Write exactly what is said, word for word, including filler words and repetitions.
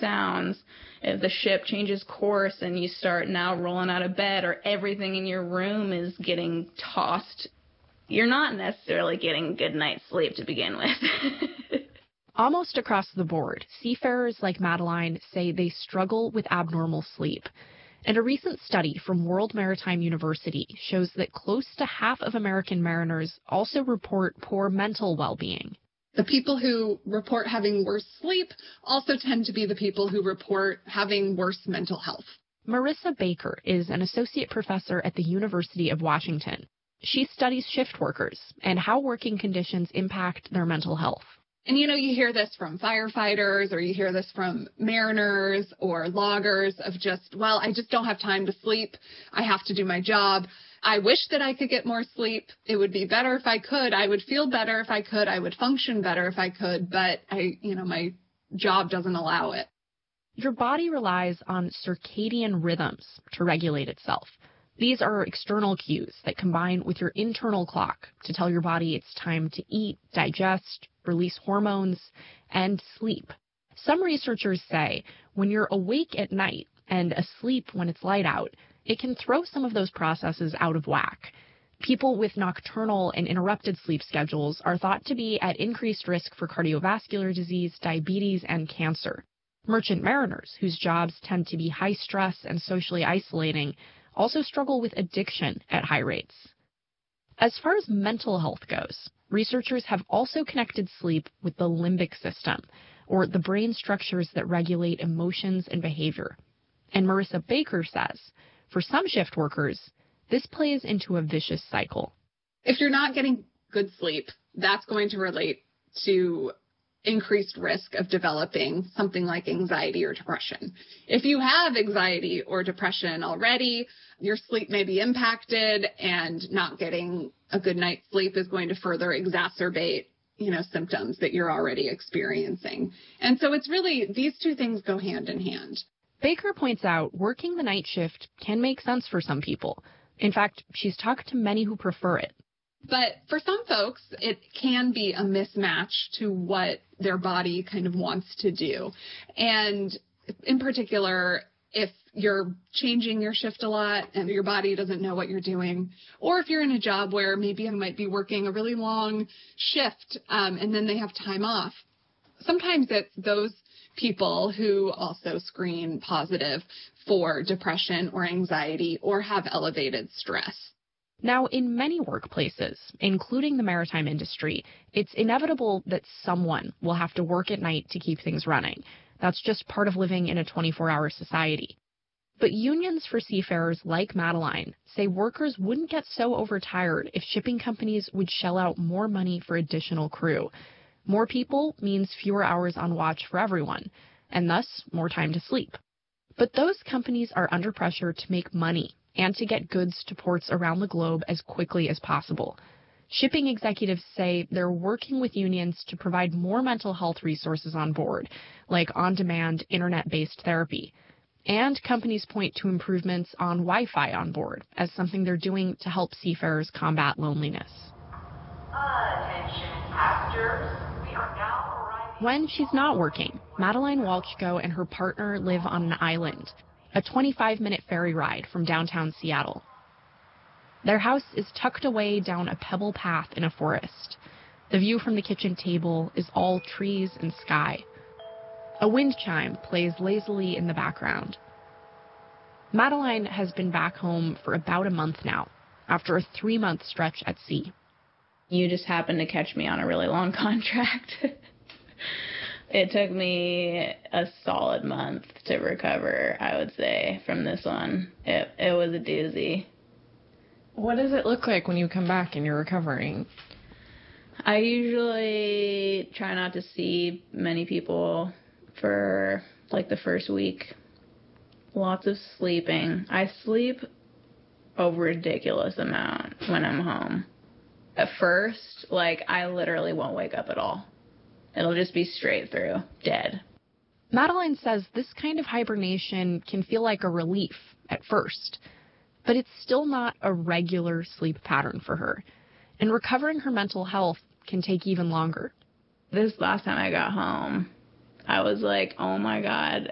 sounds, if the ship changes course and you start now rolling out of bed or everything in your room is getting tossed, you're not necessarily getting good night's sleep to begin with. Almost across the board, seafarers like Madeline say they struggle with abnormal sleep. And a recent study from World Maritime University shows that close to half of American mariners also report poor mental well-being. The people who report having worse sleep also tend to be the people who report having worse mental health. Marissa Baker is an associate professor at the University of Washington. She studies shift workers and how working conditions impact their mental health. And, you know, you hear this from firefighters or you hear this from mariners or loggers of just, well, I just don't have time to sleep. I have to do my job. I wish that I could get more sleep. It would be better if I could. I would feel better if I could. I would function better if I could. But, I, you know, my job doesn't allow it. Your body relies on circadian rhythms to regulate itself. These are external cues that combine with your internal clock to tell your body it's time to eat, digest, release hormones, and sleep. Some researchers say when you're awake at night and asleep when it's light out, it can throw some of those processes out of whack. People with nocturnal and interrupted sleep schedules are thought to be at increased risk for cardiovascular disease, diabetes, and cancer. Merchant mariners, whose jobs tend to be high stress and socially isolating, also struggle with addiction at high rates. As far as mental health goes, researchers have also connected sleep with the limbic system, or the brain structures that regulate emotions and behavior. And Marissa Baker says, for some shift workers, this plays into a vicious cycle. If you're not getting good sleep, that's going to relate to increased risk of developing something like anxiety or depression. If you have anxiety or depression already, your sleep may be impacted, and not getting a good night's sleep is going to further exacerbate, you know, symptoms that you're already experiencing. And so it's really, these two things go hand in hand. Baker points out working the night shift can make sense for some people. In fact, she's talked to many who prefer it. But for some folks, it can be a mismatch to what their body kind of wants to do. And in particular, if you're changing your shift a lot and your body doesn't know what you're doing, or if you're in a job where maybe you might be working a really long shift um, and then they have time off, sometimes it's those people who also screen positive for depression or anxiety or have elevated stress. Now, in many workplaces, including the maritime industry, it's inevitable that someone will have to work at night to keep things running. That's just part of living in a twenty-four hour society. But unions for seafarers like Madeline say workers wouldn't get so overtired if shipping companies would shell out more money for additional crew. More people means fewer hours on watch for everyone, and thus more time to sleep. But those companies are under pressure to make money and to get goods to ports around the globe as quickly as possible. Shipping executives say they're working with unions to provide more mental health resources on board, like on-demand, internet-based therapy. And companies point to improvements on Wi-Fi on board as something they're doing to help seafarers combat loneliness. Attention passengers, we are now arriving. When she's not working, Madeline Walchko and her partner live on an island, a twenty-five minute ferry ride from downtown Seattle. Their house is tucked away down a pebble path in a forest. The view from the kitchen table is all trees and sky. A wind chime plays lazily in the background. Madeline has been back home for about a month now, after a three-month stretch at sea. You just happened to catch me on a really long contract. It took me a solid month to recover, I would say, from this one. It it was a doozy. What does it look like when you come back and you're recovering? I usually try not to see many people for, like, the first week. Lots of sleeping. I sleep a ridiculous amount when I'm home. At first, like, I literally won't wake up at all. It'll just be straight through, dead. Madeline says this kind of hibernation can feel like a relief at first, but it's still not a regular sleep pattern for her. And recovering her mental health can take even longer. This last time I got home, I was like, oh my God,